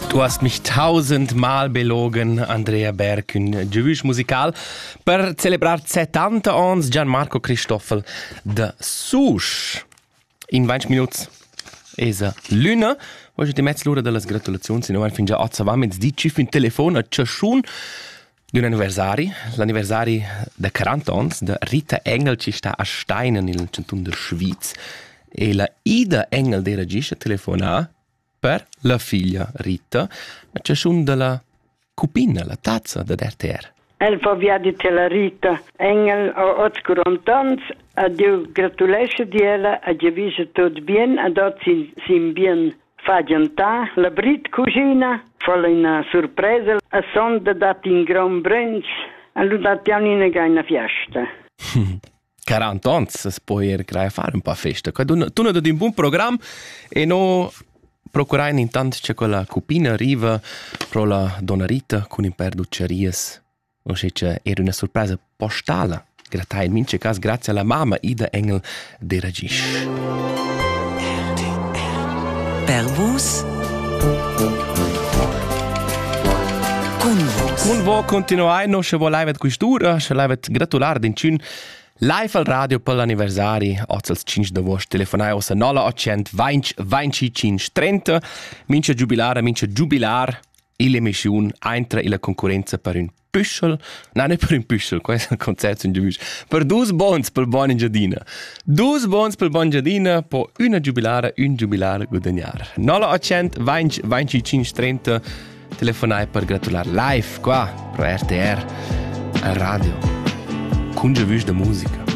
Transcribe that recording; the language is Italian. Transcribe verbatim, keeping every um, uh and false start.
Du hast mich tausendmal belogen, Andrea Berg, un giuvisch musical per celebrar settanta ans Gianmarco Christoffel de Susch. In venti minuti esa luna, oggi di mezz'ora delle gratulazioni, se non fin già otto va mezz di cif in telefono a ciascun d'un anniversari, l'anniversari de quaranta ans de Rita Engel ci sta a Steinen nel cantun de Schwyz. E la Ida Engel de regisce telefona per la figlia Rita, ma c'è un della cupina, la tazza da R T R. El fa via di la Rita Engel a quaranta ans, a Dio gratulesce di ella, a Dio tot bien, a dot si, si bien fa giantà, la Brit cugina, fa una sorpresa, a sonda dat in gran brunch, a lui dat in una fiesta. quaranta ans, si può fare un po' festa. Tu non hai un buon programma e no procurai intanto c'è quella cupina arriva pro la donna Rita con in perducerias. O c'è era una sorpresa postale. Gratai in mince cas grazie alla mamma Ida Engel de Regisch. Per vos con vos. Con vo continuai no se volaivet quistura, se volaivet gratular d'incun live al radio per l'anniversari, ozzels cinque de vos telefonai ossa nola ottocento venti venticinque trenta, mince giubilare, mince giubilar, il emission entra in la concorrenza per un püschel, no, non per un püschel, questo è il concerto in giubisch, per due bons per buona giardina. Due bons per buona giardina, per una giubilare, un giubilare guadagnare. nola ottocento venti venticinque trenta, telefonai per gratular live qua, pro R T R, al radio. Con giubisch de musica.